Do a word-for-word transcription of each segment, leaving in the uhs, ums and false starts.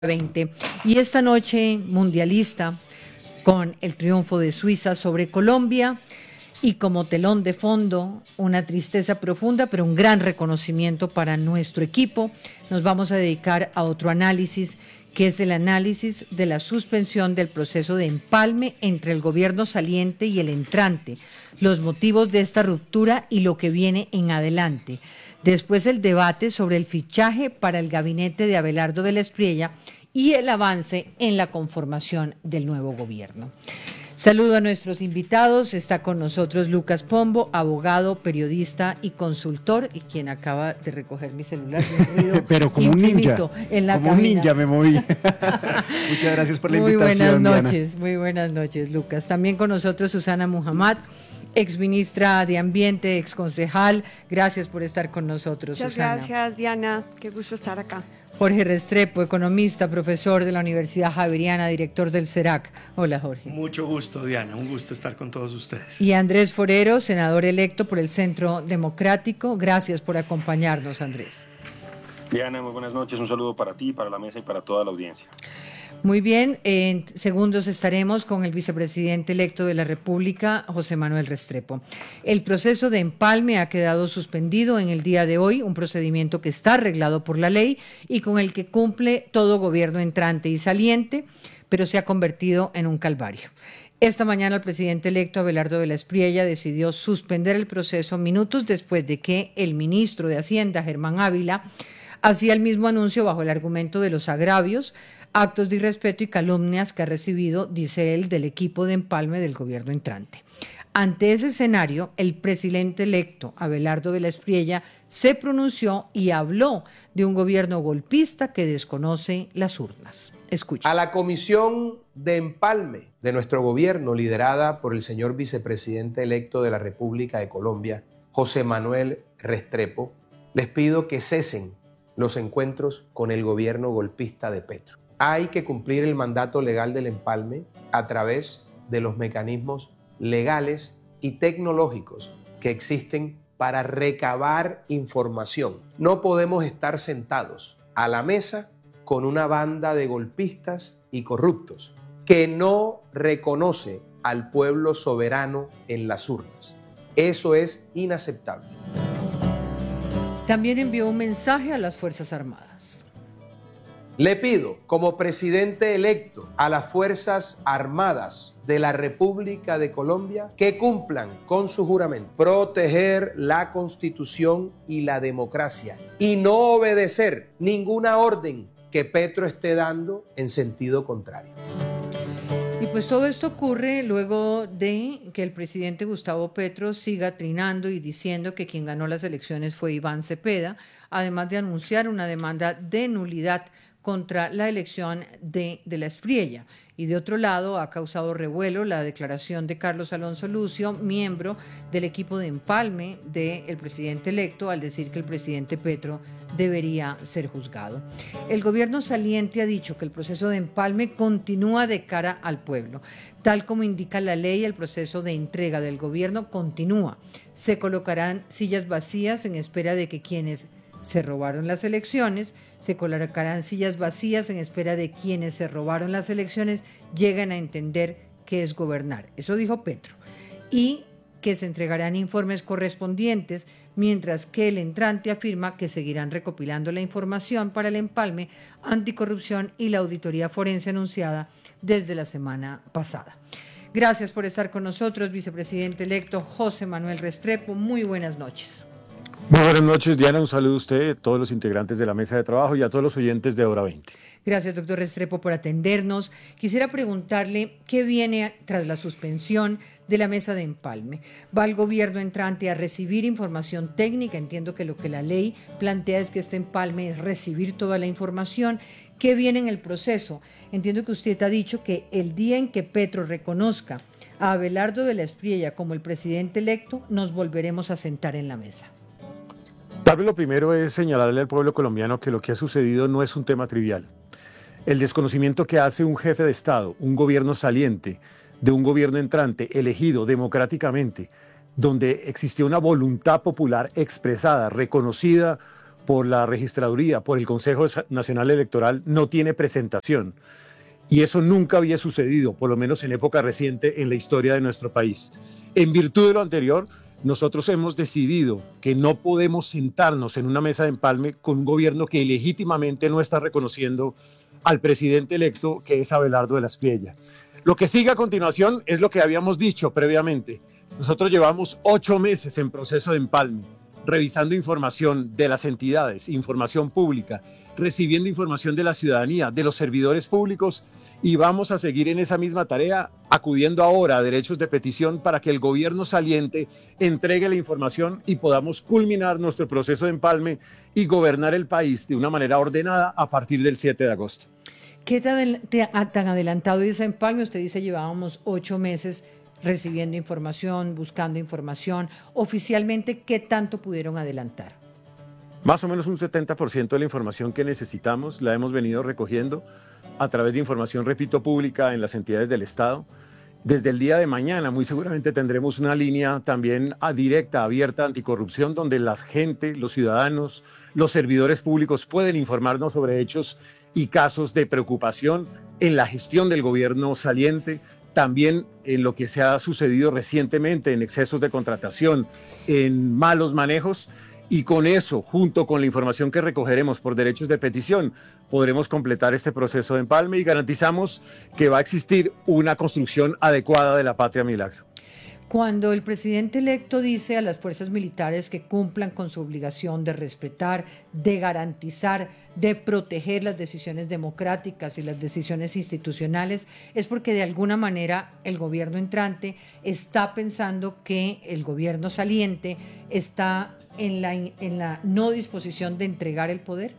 veinte. Y esta noche mundialista, con el triunfo de Suiza sobre Colombia y como telón de fondo una tristeza profunda, pero un gran reconocimiento para nuestro equipo, nos vamos a dedicar a otro análisis, que es el análisis de la suspensión del proceso de empalme entre el gobierno saliente y el entrante, los motivos de esta ruptura y lo que viene en adelante. Después el debate sobre el fichaje para el gabinete de Abelardo de la Espriella y el avance en la conformación del nuevo gobierno. Saludo a nuestros invitados. Está con nosotros Lucas Pombo, abogado, periodista y consultor, y quien acaba de recoger mi celular. Pero como un ninja, en la como cabina. un ninja me moví. Muchas gracias por la muy invitación, buenas noches, Diana. Muy buenas noches, Lucas. También con nosotros Susana Muhammad, exministra de Ambiente, exconcejal. Gracias por estar con nosotros, Muchas Susana. gracias, Diana. Qué gusto estar acá. Jorge Restrepo, economista, profesor de la Universidad Javeriana, director del CERAC. Hola, Jorge. Mucho gusto, Diana. Un gusto estar con todos ustedes. Y Andrés Forero, senador electo por el Centro Democrático. Gracias por acompañarnos, Andrés. Diana, muy buenas noches. Un saludo para ti, para la mesa y para toda la audiencia. Muy bien, en segundos estaremos con el vicepresidente electo de la República, José Manuel Restrepo. El proceso de empalme ha quedado suspendido en el día de hoy, un procedimiento que está arreglado por la ley y con el que cumple todo gobierno entrante y saliente, pero se ha convertido en un calvario. Esta mañana el presidente electo Abelardo de la Espriella decidió suspender el proceso minutos después de que el ministro de Hacienda, Germán Ávila, hacía el mismo anuncio bajo el argumento de los agravios, actos de irrespeto y calumnias que ha recibido, dice él, del equipo de empalme del gobierno entrante. Ante ese escenario, el presidente electo, Abelardo de la Espriella, se pronunció y habló de un gobierno golpista que desconoce las urnas. Escucha. A la comisión de empalme de nuestro gobierno, liderada por el señor vicepresidente electo de la República de Colombia, José Manuel Restrepo, les pido que cesen los encuentros con el gobierno golpista de Petro. Hay que cumplir el mandato legal del empalme a través de los mecanismos legales y tecnológicos que existen para recabar información. No podemos estar sentados a la mesa con una banda de golpistas y corruptos que no reconoce al pueblo soberano en las urnas. Eso es inaceptable. También envió un mensaje a las Fuerzas Armadas. Le pido, como presidente electo, a las Fuerzas Armadas de la República de Colombia que cumplan con su juramento, proteger la Constitución y la democracia y no obedecer ninguna orden que Petro esté dando en sentido contrario. Y pues todo esto ocurre luego de que el presidente Gustavo Petro siga trinando y diciendo que quien ganó las elecciones fue Iván Cepeda, además de anunciar una demanda de nulidad contra la elección de, de la Espriella. Y de otro lado ha causado revuelo la declaración de Carlos Alonso Lucio, miembro del equipo de empalme del presidente electo, al decir que el presidente Petro debería ser juzgado. El gobierno saliente ha dicho que el proceso de empalme continúa de cara al pueblo. Tal como indica la ley, el proceso de entrega del gobierno continúa. Se colocarán sillas vacías en espera de que quienes se robaron las elecciones, se colocarán sillas vacías en espera de quienes se robaron las elecciones lleguen a entender qué es gobernar. Eso dijo Petro. Y que se entregarán informes correspondientes, mientras que el entrante afirma que seguirán recopilando la información para el empalme, anticorrupción y la auditoría forense anunciada desde la semana pasada. Gracias por estar con nosotros, vicepresidente electo José Manuel Restrepo. Muy buenas noches. Muy buenas noches, Diana. Un saludo a usted, a todos los integrantes de la mesa de trabajo y a todos los oyentes de Hora veinte. Gracias, doctor Restrepo, por atendernos. Quisiera preguntarle qué viene tras la suspensión de la mesa de empalme. ¿Va el gobierno entrante a recibir información técnica? Entiendo que lo que la ley plantea es que este empalme es recibir toda la información. ¿Qué viene en el proceso? Entiendo que usted ha dicho que el día en que Petro reconozca a Abelardo de la Espriella como el presidente electo, nos volveremos a sentar en la mesa. Tal vez lo primero es señalarle al pueblo colombiano que lo que ha sucedido no es un tema trivial. El desconocimiento que hace un jefe de Estado, un gobierno saliente, de un gobierno entrante, elegido democráticamente, donde existió una voluntad popular expresada, reconocida por la registraduría, por el Consejo Nacional Electoral, no tiene presentación. Y eso nunca había sucedido, por lo menos en época reciente en la historia de nuestro país. En virtud de lo anterior, nosotros hemos decidido que no podemos sentarnos en una mesa de empalme con un gobierno que legítimamente no está reconociendo al presidente electo, que es Abelardo de la Espriella. Lo que sigue a continuación es lo que habíamos dicho previamente. Nosotros llevamos ocho meses en proceso de empalme, revisando información de las entidades, información pública, recibiendo información de la ciudadanía, de los servidores públicos, y vamos a seguir en esa misma tarea, acudiendo ahora a derechos de petición para que el gobierno saliente entregue la información y podamos culminar nuestro proceso de empalme y gobernar el país de una manera ordenada a partir del siete de agosto. ¿Qué tan, tan adelantado es ese empalme? Usted dice llevábamos ocho meses recibiendo información, buscando información. Oficialmente, ¿qué tanto pudieron adelantar? Más o menos un setenta por ciento de la información que necesitamos la hemos venido recogiendo a través de información, repito, pública en las entidades del Estado. Desde el día de mañana, muy seguramente tendremos una línea también directa, abierta, anticorrupción, donde la gente, los ciudadanos, los servidores públicos pueden informarnos sobre hechos y casos de preocupación en la gestión del gobierno saliente, también en lo que se ha sucedido recientemente en excesos de contratación, en malos manejos, y con eso, junto con la información que recogeremos por derechos de petición, podremos completar este proceso de empalme y garantizamos que va a existir una construcción adecuada de la Patria Milagro. Cuando el presidente electo dice a las fuerzas militares que cumplan con su obligación de respetar, de garantizar, de proteger las decisiones democráticas y las decisiones institucionales, es porque de alguna manera el gobierno entrante está pensando que el gobierno saliente está en la, en la no disposición de entregar el poder.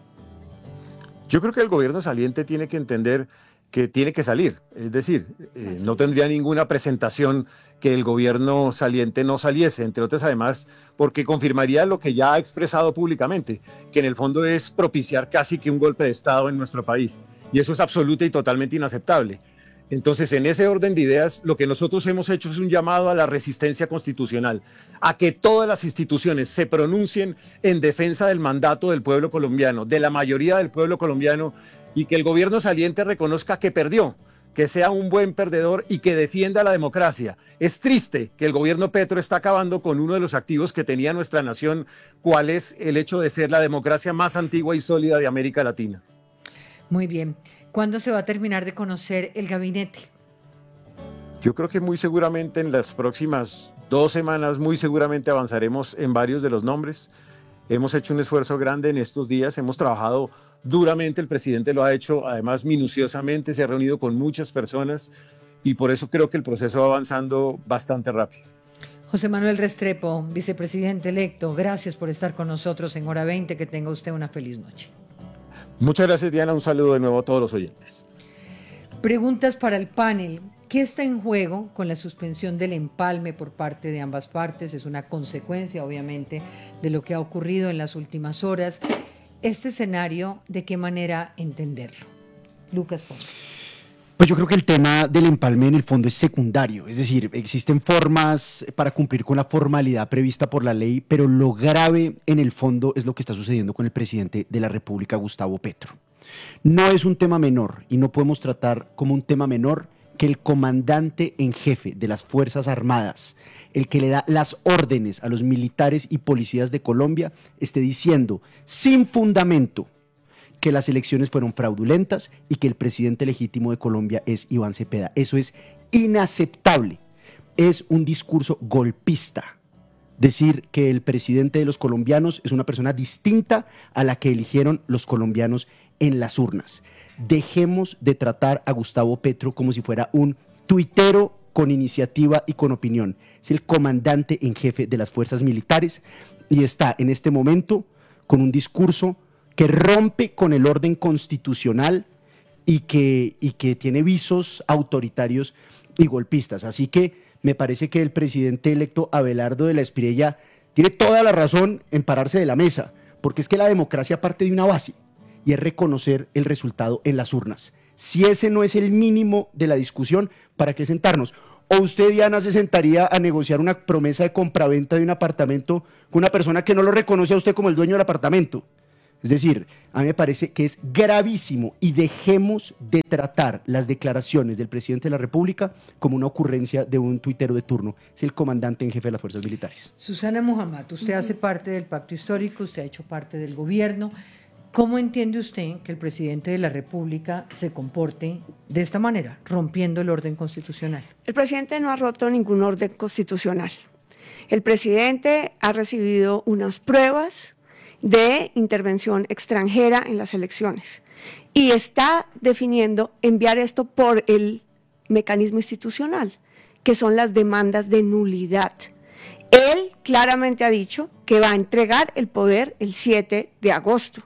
Yo creo que el gobierno saliente tiene que entender que tiene que salir, es decir, eh, no tendría ninguna presentación que el gobierno saliente no saliese, entre otras además, porque confirmaría lo que ya ha expresado públicamente, que en el fondo es propiciar casi que un golpe de Estado en nuestro país, y eso es absoluta y totalmente inaceptable. Entonces, en ese orden de ideas, lo que nosotros hemos hecho es un llamado a la resistencia constitucional, a que todas las instituciones se pronuncien en defensa del mandato del pueblo colombiano, de la mayoría del pueblo colombiano, y que el gobierno saliente reconozca que perdió, que sea un buen perdedor y que defienda la democracia. Es triste que el gobierno Petro está acabando con uno de los activos que tenía nuestra nación, cuál es el hecho de ser la democracia más antigua y sólida de América Latina. Muy bien. ¿Cuándo se va a terminar de conocer el gabinete? Yo creo que muy seguramente en las próximas dos semanas, muy seguramente avanzaremos en varios de los nombres. Hemos hecho un esfuerzo grande en estos días, hemos trabajado duramente, el presidente lo ha hecho además minuciosamente, se ha reunido con muchas personas y por eso creo que el proceso va avanzando bastante rápido. José Manuel Restrepo, vicepresidente electo, gracias por estar con nosotros en Hora veinte, que tenga usted una feliz noche. Muchas gracias, Diana, un saludo de nuevo a todos los oyentes. Preguntas para el panel. ¿Qué está en juego con la suspensión del empalme por parte de ambas partes? Es una consecuencia, obviamente, de lo que ha ocurrido en las últimas horas. Este escenario, ¿de qué manera entenderlo? Lucas Ponce. Pues yo creo que el tema del empalme en el fondo es secundario, es decir, existen formas para cumplir con la formalidad prevista por la ley, pero lo grave en el fondo es lo que está sucediendo con el presidente de la República, Gustavo Petro. No es un tema menor y no podemos tratar como un tema menor que el comandante en jefe de las Fuerzas Armadas, el que le da las órdenes a los militares y policías de Colombia, esté diciendo sin fundamento que las elecciones fueron fraudulentas y que el presidente legítimo de Colombia es Iván Cepeda. Eso es inaceptable. Es un discurso golpista. Decir que el presidente de los colombianos es una persona distinta a la que eligieron los colombianos en las urnas. Dejemos de tratar a Gustavo Petro como si fuera un tuitero con iniciativa y con opinión. Es el comandante en jefe de las fuerzas militares y está en este momento con un discurso que rompe con el orden constitucional y que, y que tiene visos autoritarios y golpistas. Así que me parece que el presidente electo Abelardo de la Espriella tiene toda la razón en pararse de la mesa, porque es que la democracia parte de una base, y es reconocer el resultado en las urnas. Si ese no es el mínimo de la discusión, ¿para qué sentarnos? ¿O usted, Diana, se sentaría a negociar una promesa de compraventa de un apartamento con una persona que no lo reconoce a usted como el dueño del apartamento? Es decir, a mí me parece que es gravísimo y dejemos de tratar las declaraciones del presidente de la República como una ocurrencia de un tuitero de turno. Es el comandante en jefe de las fuerzas militares. Susana Muhammad, usted hace parte del pacto histórico, usted ha hecho parte del gobierno. ¿Cómo entiende usted que el presidente de la República se comporte de esta manera, rompiendo el orden constitucional? El presidente no ha roto ningún orden constitucional. El presidente ha recibido unas pruebas de intervención extranjera en las elecciones y está definiendo enviar esto por el mecanismo institucional, que son las demandas de nulidad. Él claramente ha dicho que va a entregar el poder el siete de agosto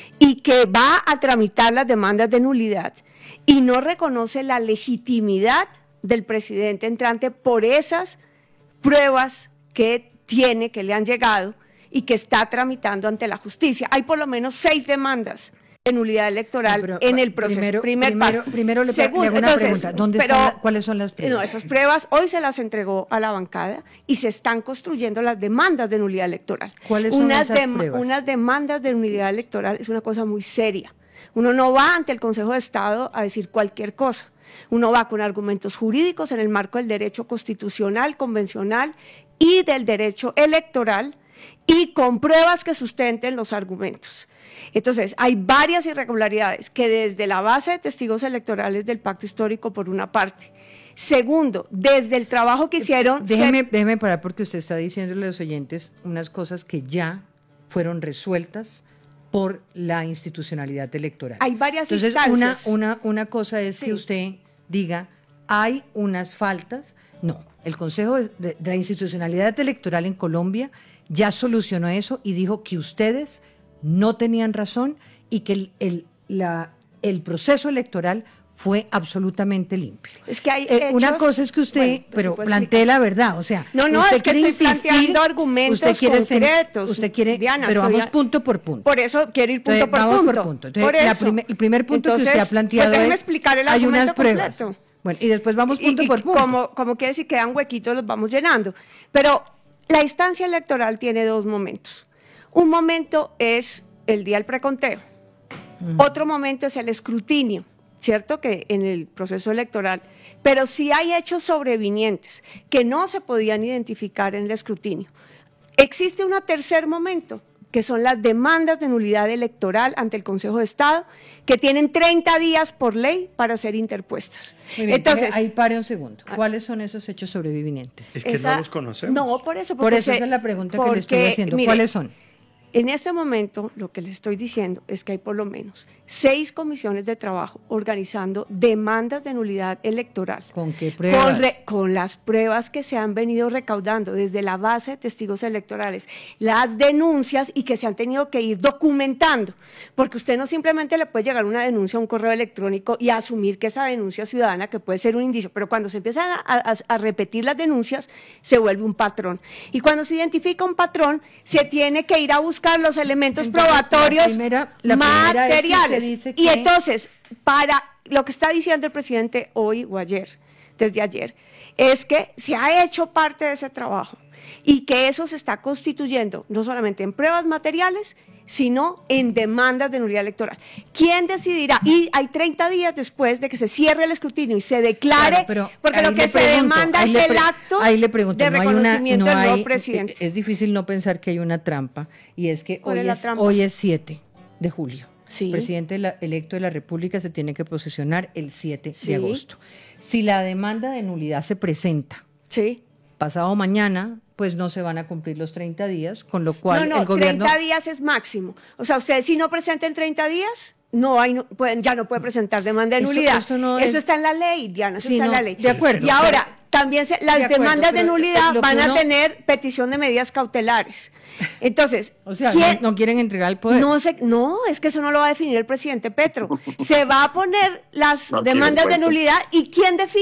y que va a tramitar las demandas de nulidad y no reconoce la legitimidad del presidente entrante por esas pruebas que tiene, que le han llegado y que está tramitando ante la justicia. Hay por lo menos seis demandas de nulidad electoral no, en el proceso. Primero, primer primero, paso. Primero le, Segundo, le hago una entonces, pregunta. ¿Dónde pero, están la, ¿Cuáles son las pruebas? No, esas pruebas hoy se las entregó a la bancada y se están construyendo las demandas de nulidad electoral. ¿Cuáles son unas esas de, pruebas? Unas demandas de nulidad electoral es una cosa muy seria. Uno no va ante el Consejo de Estado a decir cualquier cosa. Uno va con argumentos jurídicos en el marco del derecho constitucional, convencional y del derecho electoral y con pruebas que sustenten los argumentos. Entonces, hay varias irregularidades que desde la base de testigos electorales del pacto histórico, por una parte. Segundo, desde el trabajo que hicieron… Déjeme, se... déjeme parar porque usted está diciéndole a los oyentes unas cosas que ya fueron resueltas por la institucionalidad electoral. Hay varias Entonces, instancias. Una, una, una cosa es sí. que usted diga, hay unas faltas. No, el Consejo de, de, de la Institucionalidad Electoral en Colombia ya solucionó eso y dijo que ustedes no tenían razón y que el, el, la, el proceso electoral fue absolutamente limpio. Es que hay eh, hechos, una cosa es que usted, bueno, pero plantee la verdad, o sea, no, no, usted es que quiere estoy insistir, planteando argumentos usted quiere concretos. Ser, usted quiere, Diana, pero vamos a, punto por punto. Por eso quiero ir punto Entonces, por vamos punto. por punto. Entonces, por la eso. primer, el primer punto Entonces, que usted ha planteado pues, es, explicar el hay unas pruebas. Completo. Bueno, y después vamos punto y, y, por punto. Como, como quiere decir, quedan huequitos, los vamos llenando. Pero la instancia electoral tiene dos momentos. Un momento es el día del preconteo. Uh-huh. Otro momento es el escrutinio, ¿cierto? Que en el proceso electoral. Pero sí hay hechos sobrevinientes que no se podían identificar en el escrutinio. Existe un tercer momento, que son las demandas de nulidad electoral ante el Consejo de Estado, que tienen treinta días por ley para ser interpuestas. Muy bien, entonces, ahí pare un segundo. ¿Cuáles son esos hechos sobrevivientes? Es que esa, no los conocemos. No, por eso. Por eso se, esa es la pregunta porque, que le estoy haciendo. Mire, ¿cuáles son? En este momento, lo que les estoy diciendo es que hay por lo menos seis comisiones de trabajo organizando demandas de nulidad electoral. ¿Con qué pruebas? Con, re, con las pruebas que se han venido recaudando desde la base de testigos electorales, las denuncias y que se han tenido que ir documentando, porque usted no simplemente le puede llegar una denuncia a un correo electrónico y asumir que esa denuncia ciudadana, que puede ser un indicio, pero cuando se empiezan a, a, a repetir las denuncias, se vuelve un patrón. Y cuando se identifica un patrón, se tiene que ir a buscar los elementos entonces, probatorios la primera, la materiales. Dice que... Y entonces, para lo que está diciendo el presidente hoy o ayer, desde ayer, es que se ha hecho parte de ese trabajo y que eso se está constituyendo no solamente en pruebas materiales, sino en demandas de nulidad electoral. ¿Quién decidirá? Y hay treinta días después de que se cierre el escrutinio y se declare, claro, porque lo que se pregunto, demanda es el acto ahí le pregunto, de no reconocimiento hay una, no del nuevo hay, presidente. Es difícil no pensar que hay una trampa, y es que hoy es, trampa? hoy es siete de julio. Sí. El presidente la, electo de la República se tiene que posesionar el siete sí. de agosto. Si la demanda de nulidad se presenta sí. pasado mañana, pues no se van a cumplir los treinta días, con lo cual no, no, el gobierno… treinta días es máximo. O sea, ustedes si no presenten treinta días, no hay, no, pueden, ya no puede presentar demanda de nulidad. Esto, esto no eso es... está en la ley, Diana, eso sí, está no, en la ley. De acuerdo. Y ahora, también se, las de acuerdo, demandas de nulidad van uno... a tener petición de medidas cautelares. Entonces, o sea, ¿quién... no, no quieren entregar el poder. No, se, no, es que eso no lo va a definir el presidente Petro. Se va a poner las no demandas de nulidad y ¿quién define?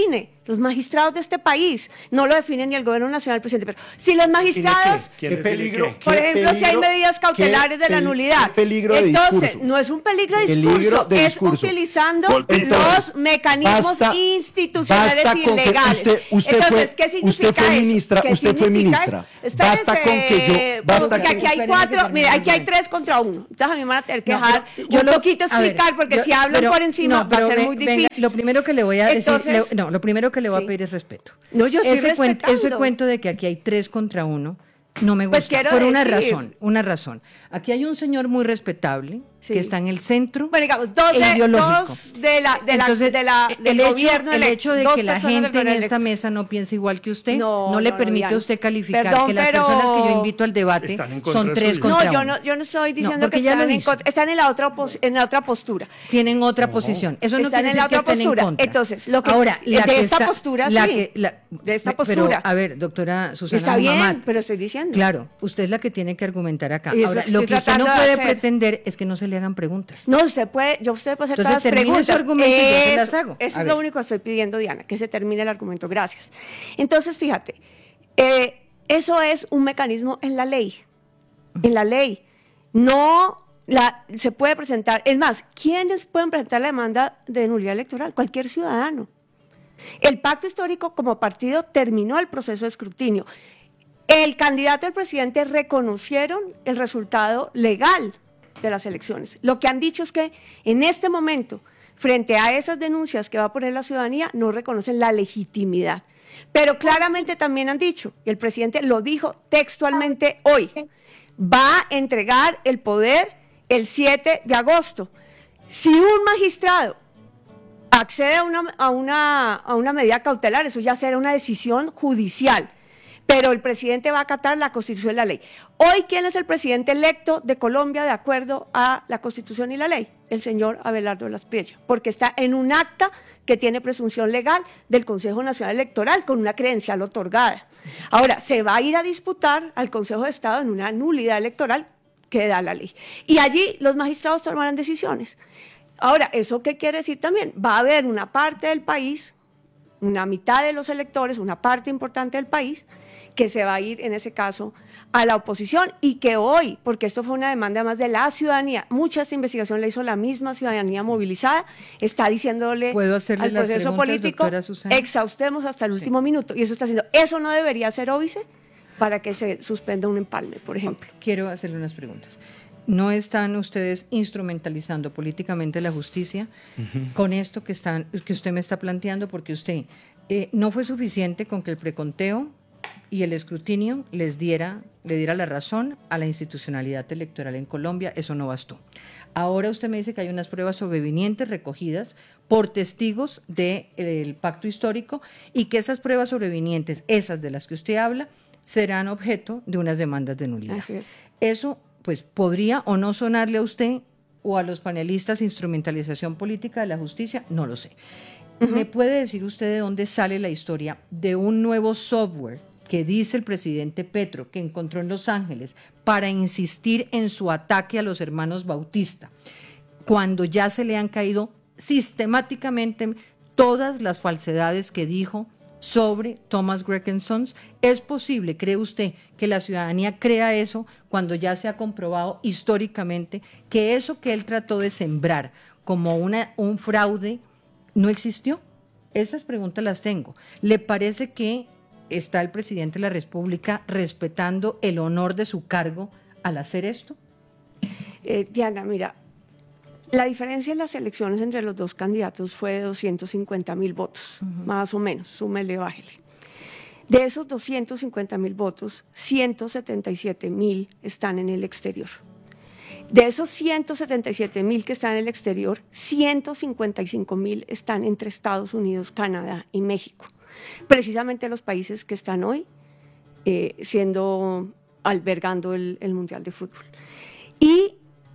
los magistrados de este país. No lo definen ni el gobierno nacional, el presidente, pero si los magistrados, ¿Qué, qué peligro, por qué ejemplo, si hay peligro, medidas cautelares de la pel- nulidad, qué peligro de entonces discurso. no es un peligro de Peligro discurso, de es discurso. utilizando Entonces, los mecanismos basta- institucionales basta y con que legales. usted- usted entonces, fue- ¿qué significa usted fue eso? ministra- ¿Qué usted fue significa ministra. eso? Espérese, Basta con que yo- basta porque que- aquí hay Espérese que cuatro, termine mire, aquí hay el tres contra uno. Entonces a mí me van a tener que No, dejar pero yo un lo- poquito a ver, explicar, porque yo- si hablan pero- por encima no, va a pero ser ve- muy venga, difícil. lo primero que le voy a decir, Entonces- le- no, lo primero que le voy Sí. a pedir es respeto. No, yo estoy ese cuento, ese respetando. cuento de que aquí hay tres contra uno no me gusta, Pues quiero por una decir- razón, una razón. Aquí hay un señor muy respetable Sí. que está en el centro Bueno, digamos, dos, e de, ideológico. dos de la, de la, Entonces, de la, el del hecho, gobierno el electo, hecho de dos que la personas del gente en gobierno esta electo. mesa no piense igual que usted, no, No, le no, permite Diana. a usted calificar Perdón, que las pero- personas que yo invito al debate Están en contra son tres suyo. contra No, yo uno. no, yo no estoy diciendo porque que ya lo están, en, hizo. contra- están en la otra pos- en la otra postura. Tienen otra posición. Eso no Están quiere en la decir que otra estén postura. en contra. Entonces, lo que- Ahora, la de que esta está- postura, la sí. que- la- De esta pero, postura. a ver, doctora Susana Está bien, Muhammad, pero estoy diciendo. claro, usted es la que tiene que argumentar acá. Y eso Ahora, estoy lo que usted no tratando de puede hacer. pretender es que no se le hagan preguntas. No, usted puede, yo usted puede hacer Entonces, todas las termine su preguntas. argumento y yo se Eso- las hago. Eso A es ver. lo único que estoy pidiendo, Diana, que se termine el argumento. Gracias. Entonces, fíjate, eh, eso es un mecanismo en la ley. En la ley. No la, se puede presentar. Es más, ¿quiénes pueden presentar la demanda de nulidad electoral? Cualquier ciudadano. El pacto histórico como partido terminó el proceso de escrutinio. El candidato y el presidente reconocieron el resultado legal de las elecciones. Lo que han dicho es que en este momento, frente a esas denuncias que va a poner la ciudadanía, no reconocen la legitimidad. Pero claramente también han dicho, y el presidente lo dijo textualmente hoy, va a entregar el poder el siete de agosto. Si un magistrado accede a una, a una, a una medida cautelar, eso ya será una decisión judicial, pero el presidente va a acatar la Constitución y la ley. Hoy, ¿quién es el presidente electo de Colombia de acuerdo a la Constitución y la ley? El señor Abelardo Lasprilla, porque está en un acta que tiene presunción legal del Consejo Nacional Electoral con una credencial otorgada. Ahora, se va a ir a disputar al Consejo de Estado en una nulidad electoral que da la ley. Y allí los magistrados tomarán decisiones. Ahora, ¿eso qué quiere decir también? Va a haber una parte del país, una mitad de los electores, una parte importante del país, que se va a ir, en ese caso, a la oposición y que hoy, porque esto fue una demanda más de la ciudadanía, mucha de esta investigación la hizo la misma ciudadanía movilizada, está diciéndole ¿Puedo hacerle al las proceso preguntas, político, doctora Susana? exhaustemos hasta el último minuto, y eso está haciendo. Eso no debería ser óbice para que se suspenda un empalme, por ejemplo. Quiero hacerle unas preguntas. ¿No están ustedes instrumentalizando políticamente la justicia uh-huh. con esto que, están, que usted me está planteando? Porque usted eh, no fue suficiente con que el preconteo y el escrutinio les diera, le diera la razón a la institucionalidad electoral en Colombia, eso no bastó. Ahora usted me dice que hay unas pruebas sobrevinientes recogidas por testigos del pacto histórico y que esas pruebas sobrevinientes, esas de las que usted habla, serán objeto de unas demandas de nulidad. Así es. Eso pues podría o no sonarle a usted o a los panelistas instrumentalización política de la justicia, no lo sé. Uh-huh. ¿Me puede decir usted de dónde sale la historia de un nuevo software que dice el presidente Petro que encontró en Los Ángeles para insistir en su ataque a los hermanos Bautista, cuando ya se le han caído sistemáticamente todas las falsedades que dijo sobre Thomas Gregg Sons? ¿Es posible, cree usted, que la ciudadanía crea eso cuando ya se ha comprobado históricamente que eso que él trató de sembrar como una, un fraude no existió? Esas preguntas las tengo. ¿Le parece que está el presidente de la República respetando el honor de su cargo al hacer esto? Eh, Diana, mira, la diferencia en las elecciones entre los dos candidatos fue de doscientos cincuenta mil votos, uh-huh. más o menos, súmele, bájele. De esos doscientos cincuenta mil votos, ciento setenta y siete mil están en el exterior. De esos ciento setenta y siete mil que están en el exterior, ciento cincuenta y cinco mil están entre Estados Unidos, Canadá y México. Precisamente los países que están hoy eh, siendo, albergando el, el Mundial de Fútbol. Y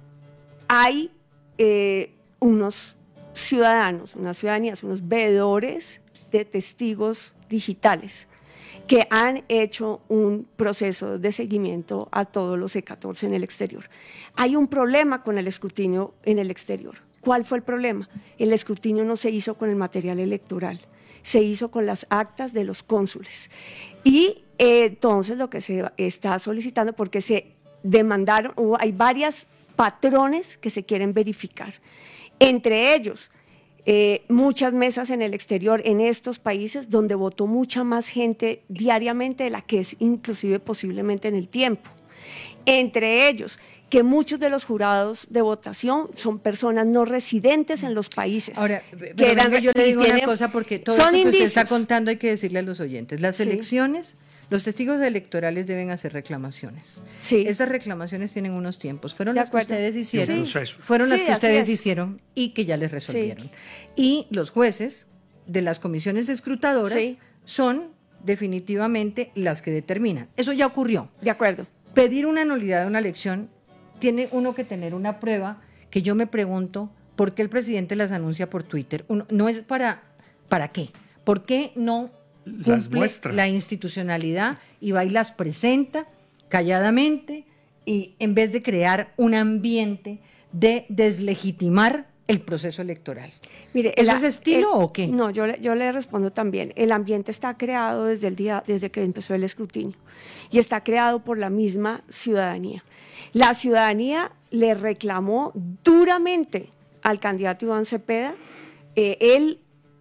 hay eh, unos ciudadanos, unas ciudadanías, unos veedores de testigos digitales que han hecho un proceso de seguimiento a todos los C catorce en el exterior. Hay un problema con el escrutinio en el exterior. ¿Cuál fue el problema? El escrutinio no se hizo con el material electoral, se hizo con las actas de los cónsules. Y eh, entonces lo que se está solicitando, porque se demandaron, hubo, hay varios patrones que se quieren verificar, entre ellos eh, muchas mesas en el exterior, en estos países donde votó mucha más gente diariamente de la que es inclusive posiblemente en el tiempo. Entre ellos, que muchos de los jurados de votación son personas no residentes en los países. Ahora, que pero eran, venga, yo le digo tienen, una cosa, porque todo son esto que indicios. usted está contando hay que decirle a los oyentes. Las Sí. elecciones, los testigos electorales deben hacer reclamaciones. Sí. Estas reclamaciones tienen unos tiempos. Fueron De las que acuerdo. ustedes hicieron. Sí. Fueron las Sí, que así ustedes es. hicieron y que ya les resolvieron. Y los jueces de las comisiones escrutadoras Sí. son definitivamente las que determinan. Eso ya ocurrió. De acuerdo. Pedir una nulidad de una elección, tiene uno que tener una prueba que yo me pregunto por qué el presidente las anuncia por Twitter. Uno, no es para, ¿para qué? ¿Por qué no Las cumple muestra. la institucionalidad y va y las presenta calladamente, y en vez de crear un ambiente de deslegitimar el proceso electoral? Mire, ¿Eso la- es estilo el- o qué? No, yo le, yo le respondo también. El ambiente está creado desde el día, desde que empezó el escrutinio, y está creado por la misma ciudadanía. La ciudadanía le reclamó duramente al candidato Iván Cepeda, eh, él,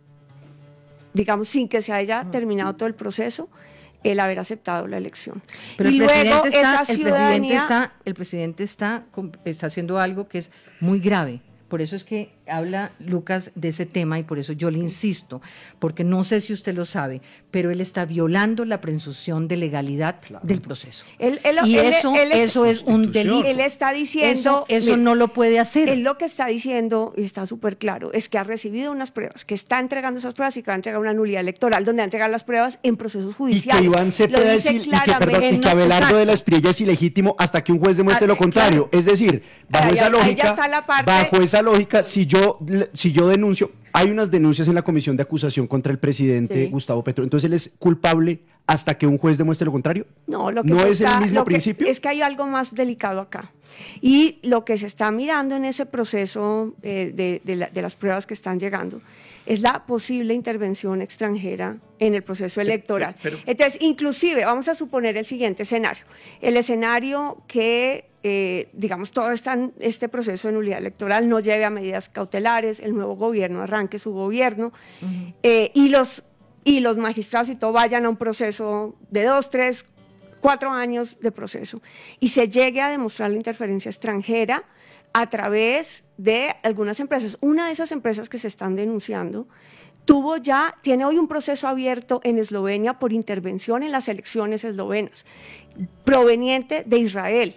digamos, sin que se haya terminado todo el proceso, el haber aceptado la elección. Pero y el luego presidente, está, esa el, presidente ciudadanía... está, el presidente está, com- está haciendo algo que es muy grave. Por eso es que habla Lucas de ese tema, y por eso yo le insisto, porque no sé si usted lo sabe, pero él está violando la presunción de legalidad del proceso. Él- él- y él- eso, él- eso es un Constitución. delito. Él está diciendo... Eso, eso mire, no lo puede hacer. Él lo que está diciendo, y está súper claro, es que ha recibido unas pruebas, que está entregando esas pruebas y que va a entregar una nulidad electoral, donde va a entregar las pruebas en procesos Y judiciales. que Iván Lo Cepeda dice es il- y que, perdón, claramente. y que no, Abelardo exacto. de la Espriella es ilegítimo hasta que un juez demuestre Ah, lo eh, contrario. claro. Es decir, bajo Ahí- esa ahí ya lógica, está la parte- bajo esa lógica, si yo, si yo denuncio, hay unas denuncias en la comisión de acusación contra el presidente Sí. Gustavo Petro, entonces él es culpable hasta que un juez demuestre lo contrario. No, lo que ¿No se es el está- mismo lo que- principio? Es que hay algo más delicado acá. Y lo que se está mirando en ese proceso eh, de, de la- de las pruebas que están llegando es la posible intervención extranjera en el proceso electoral. pero- Entonces, inclusive, vamos a suponer el siguiente escenario. El escenario que, eh, digamos, todo esta- este proceso de nulidad electoral no lleve a medidas cautelares, el nuevo gobierno arranque su gobierno, eh, y los y los magistrados y todo vayan a un proceso de dos, tres, cuatro años de proceso, y se llegue a demostrar la interferencia extranjera a través de algunas empresas. Una de esas empresas que se están denunciando tuvo ya, tiene hoy un proceso abierto en Eslovenia por intervención en las elecciones eslovenas, proveniente de Israel.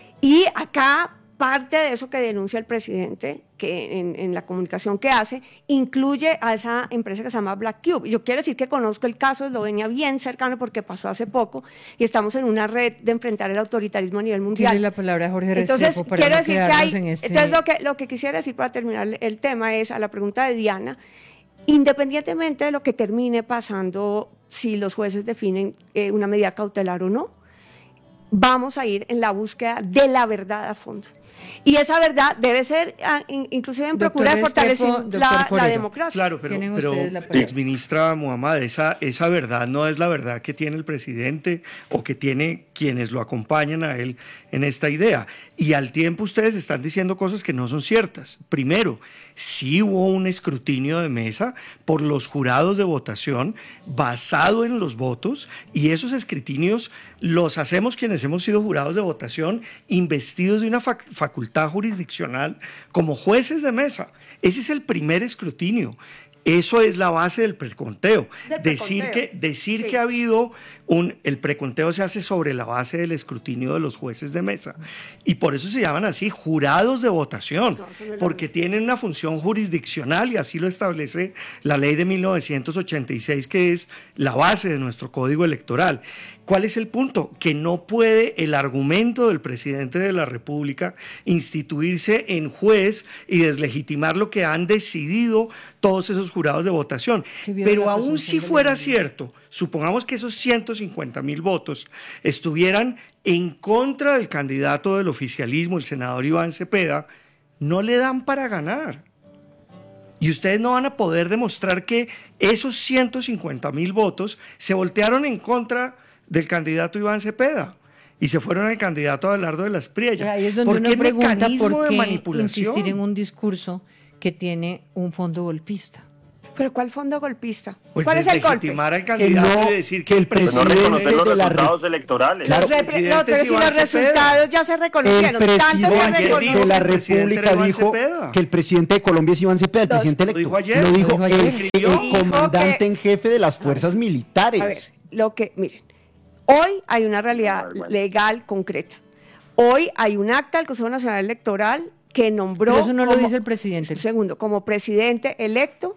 Y acá parte de eso que denuncia el presidente, que en, en la comunicación que hace, incluye a esa empresa que se llama Black Cube. Yo quiero decir que conozco el caso de Eslovenia bien cercano porque pasó hace poco, y estamos en una red de enfrentar el autoritarismo a nivel mundial. Tiene la palabra Jorge Entonces, Restrepo para quiero no decir que quedarnos hay, en este... entonces lo que, lo que quisiera decir para terminar el tema es, a la pregunta de Diana, independientemente de lo que termine pasando, si los jueces definen eh, una medida cautelar o no, vamos a ir en la búsqueda de la verdad a fondo. Y esa verdad debe ser, ah, in- inclusive en Doctor procura de fortalecer Restrepo, doctor la, la Forero. democracia. Claro, pero, Tienen pero ustedes la palabra. exministra Muhammad, esa, esa verdad no es la verdad que tiene el presidente o que tiene quienes lo acompañan a él en esta idea. Y al tiempo ustedes están diciendo cosas que no son ciertas. Primero, sí hubo un escrutinio de mesa por los jurados de votación basado en los votos, y esos escrutinios los hacemos quienes hemos sido jurados de votación investidos de una fac- facultad jurisdiccional como jueces de mesa. Ese es el primer escrutinio. Eso es la base del preconteo. Del Decir, preconteo. que, decir Sí. que ha habido un... El preconteo se hace sobre la base del escrutinio de los jueces de mesa. Y por eso se llaman así jurados de votación, No, eso no es la porque tienen una función jurisdiccional, y así lo establece la ley de mil novecientos ochenta y seis, que es la base de nuestro código electoral. ¿Cuál es el punto? Que no puede el argumento del presidente de la República instituirse en juez y deslegitimar lo que han decidido todos esos jurados de votación. Que viola Pero la aún presunción si de fuera legalidad. cierto, supongamos que esos ciento cincuenta mil votos estuvieran en contra del candidato del oficialismo, el senador Iván Cepeda, no le dan para ganar. Y ustedes no van a poder demostrar que esos ciento cincuenta mil votos se voltearon en contra del candidato Iván Cepeda y se fueron al candidato Abelardo de la Espriella. Ahí es donde ¿Por uno qué pregunta mecanismo por de qué manipulación? insistir en un discurso que tiene un fondo golpista. ¿Pero cuál fondo golpista? Pues ¿Cuál es el golpe? deslegitimar al candidato no, y decir que el Pues no presidente reconocer los de la resultados electorales. Claro, Los repre- presidente no, pero es si Iván los Cepeda. resultados ya se El reconocieron, tanto se presidente ayer dijo reconocieron. de la que el presidente República era Iván dijo Cepeda. que el presidente de Colombia es Iván Cepeda, el Los- presidente Lo electo. dijo ayer. Lo dijo Lo dijo ayer. el, Escribió. el comandante que- en jefe de las fuerzas militares. A ver, lo que, miren, hoy hay una realidad Ay, bueno. legal concreta. Hoy hay un acta del Consejo Nacional Electoral que nombró. Pero eso no lo como- dice el presidente. Segundo, como presidente electo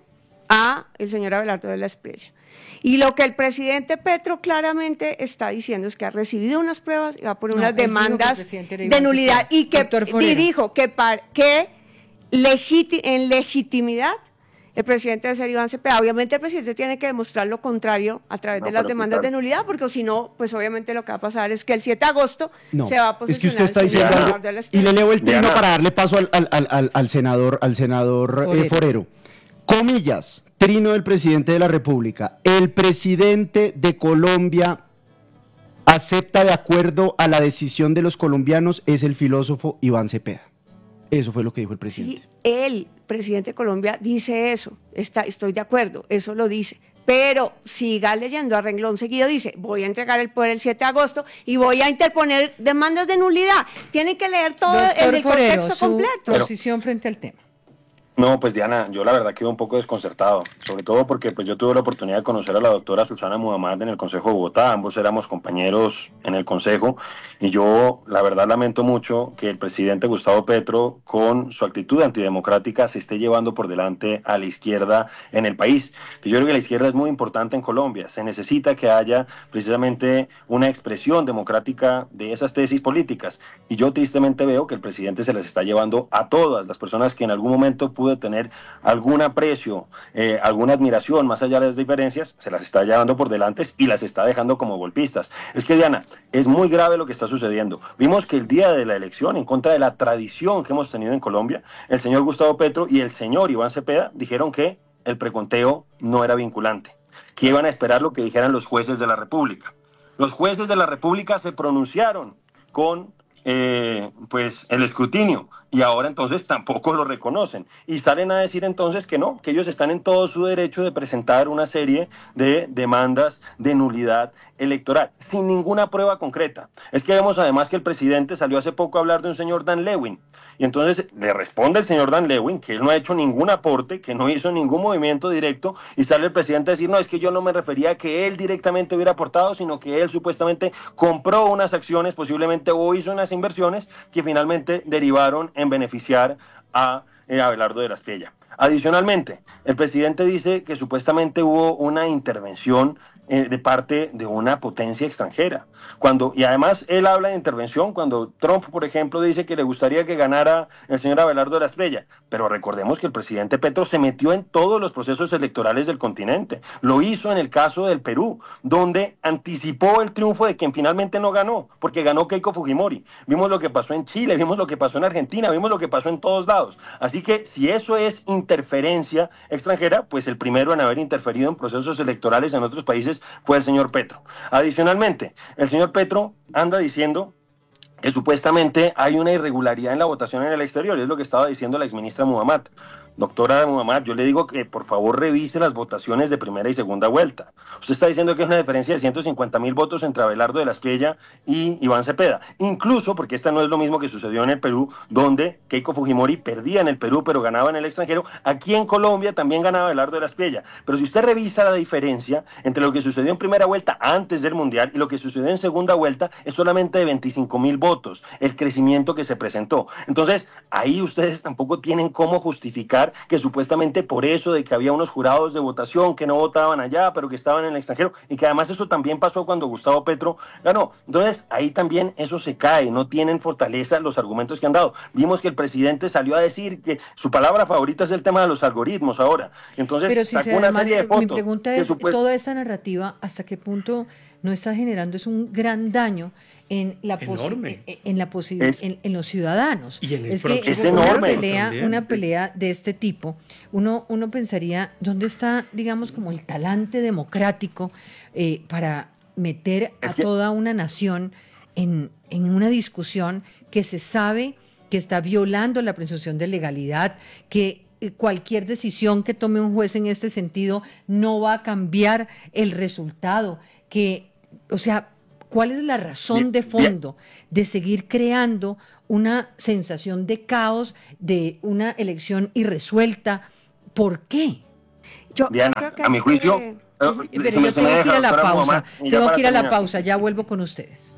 a el señor Abelardo de la Espriella. Y lo que el presidente Petro claramente está diciendo es que ha recibido unas pruebas y va a poner No, unas él dijo que el demandas presidente era de Iván nulidad Cepeda. y que Doctor y Forero. dijo que, par- que legiti- en legitimidad el presidente debe ser Iván Cepeda. Obviamente el presidente tiene que demostrar lo contrario a través No, de las pero demandas claro. de nulidad, porque si no, pues obviamente lo que va a pasar es que el siete de agosto No, se va a es que usted posicionar está el señor diciendo Diana, algo Abelardo de la y Espriella. le leo el trino Diana. para darle paso al, al- al- al- al senador, al senador eh, Forero. Forero. Comillas, trino del presidente de la República. El presidente de Colombia acepta de acuerdo a la decisión de los colombianos, es el filósofo Iván Cepeda. Eso fue lo que dijo el presidente. Sí, el presidente de Colombia dice eso, está, estoy de acuerdo, eso lo dice. Pero siga leyendo a renglón seguido, dice, voy a entregar el poder el siete de agosto y voy a interponer demandas de nulidad. Tienen que leer todo Doctor el, el Forero, contexto su completo. posición frente al tema. No, pues Diana, yo la verdad quedo un poco desconcertado, sobre todo porque pues yo tuve la oportunidad de conocer a la doctora Susana Muhammad en el Consejo de Bogotá, ambos éramos compañeros en el Consejo, y yo la verdad lamento mucho que el presidente Gustavo Petro, con su actitud antidemocrática, se esté llevando por delante a la izquierda en el país. Que yo creo que la izquierda es muy importante en Colombia, se necesita que haya precisamente una expresión democrática de esas tesis políticas, y yo tristemente veo que el presidente se las está llevando a todas las personas que en algún momento pudo tener algún aprecio, eh, alguna admiración más allá de las diferencias, se las está llevando por delante y las está dejando como golpistas. Es que, Diana, es muy grave lo que está sucediendo. Vimos que el día de la elección, en contra de la tradición que hemos tenido en Colombia, el señor Gustavo Petro y el señor Iván Cepeda dijeron que el preconteo no era vinculante, que iban a esperar lo que dijeran los jueces de la República. Los jueces de la República se pronunciaron con eh, pues el escrutinio, y ahora entonces tampoco lo reconocen y salen a decir entonces que no, que ellos están en todo su derecho de presentar una serie de demandas de nulidad electoral sin ninguna prueba concreta. Es que vemos además que el presidente salió hace poco a hablar de un señor Dan Lewin, y entonces le responde el señor Dan Lewin que él no ha hecho ningún aporte, que no hizo ningún movimiento directo, y sale el presidente a decir, no, es que yo no me refería a que él directamente hubiera aportado, sino que él supuestamente compró unas acciones posiblemente o hizo unas inversiones que finalmente derivaron en beneficiar a eh, Abelardo de la Espriella. Adicionalmente, el presidente dice que supuestamente hubo una intervención eh, de parte de una potencia extranjera. Cuando, y además él habla de intervención cuando Trump, por ejemplo, dice que le gustaría que ganara el señor Abelardo de la Espriella. Pero recordemos que el presidente Petro se metió en todos los procesos electorales del continente. Lo hizo en el caso del Perú, donde anticipó el triunfo de quien finalmente no ganó, porque ganó Keiko Fujimori. Vimos lo que pasó en Chile, vimos lo que pasó en Argentina, vimos lo que pasó en todos lados. Así que si eso es interferencia extranjera, pues el primero en haber interferido en procesos electorales en otros países fue el señor Petro. Adicionalmente, el señor Petro anda diciendo que supuestamente hay una irregularidad en la votación en el exterior, es lo que estaba diciendo la exministra Muhammad. Doctora Muhammad, yo le digo que por favor revise las votaciones de primera y segunda vuelta. Usted está diciendo que es una diferencia de ciento cincuenta mil votos entre Abelardo de la Espriella y Iván Cepeda. Incluso, porque esta no es lo mismo que sucedió en el Perú, donde Keiko Fujimori perdía en el Perú pero ganaba en el extranjero, aquí en Colombia también ganaba Abelardo de la Espriella. Pero si usted revisa la diferencia entre lo que sucedió en primera vuelta antes del Mundial y lo que sucedió en segunda vuelta, es solamente de veinticinco mil votos, el crecimiento que se presentó. Entonces, ahí ustedes tampoco tienen cómo justificar que supuestamente por eso de que había unos jurados de votación que no votaban allá, pero que estaban en el extranjero, y que además eso también pasó cuando Gustavo Petro ganó. Entonces, ahí también eso se cae, no tienen fortaleza los argumentos que han dado. Vimos que el presidente salió a decir que su palabra favorita es el tema de los algoritmos ahora. Entonces, pero si sacó se, una además, serie de fotos. mi pregunta que es, supuest- toda esta narrativa, ¿hasta qué punto no está generando es un gran daño en la Enorme. en, en la posibilidad en, en los ciudadanos. Y en el es que próximo Es una enorme pelea, también. una pelea de este tipo, uno, uno pensaría dónde está, digamos, como el talante democrático eh, para meter Es a que- toda una nación en, en una discusión que se sabe que está violando la presunción de legalidad, que eh, cualquier decisión que tome un juez en este sentido no va a cambiar el resultado, que, o sea, ¿cuál es la razón de fondo de seguir creando una sensación de caos, de una elección irresuelta? ¿Por qué? Yo, Diana, yo creo que a mi hay juicio, que- eh, Pero si yo me- si tengo me que ir a deja, la doctora pausa, Muhammad, y ya tengo para que ir a la terminar. pausa, ya vuelvo con ustedes.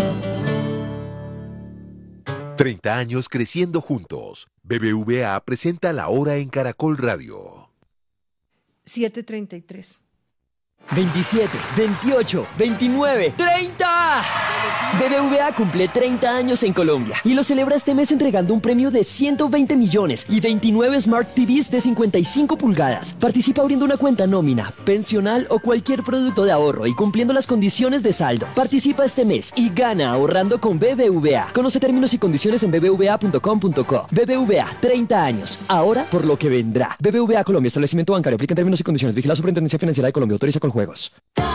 treinta años creciendo juntos. B B V A presenta La Hora en Caracol Radio. siete treinta y tres. veintisiete, veintiocho, veintinueve, treinta. B B V A cumple treinta años en Colombia y lo celebra este mes entregando un premio de ciento veinte millones y veintinueve Smart T Vs de cincuenta y cinco pulgadas. Participa abriendo una cuenta nómina, pensional o cualquier producto de ahorro y cumpliendo las condiciones de saldo. Participa este mes y gana ahorrando con B B V A. Conoce términos y condiciones en b b v a punto com punto co. B B V A, treinta años. Ahora por lo que vendrá. B B V A Colombia, establecimiento bancario. Aplica en términos y condiciones. Vigila la Superintendencia Financiera de Colombia. Autoriza con juegos.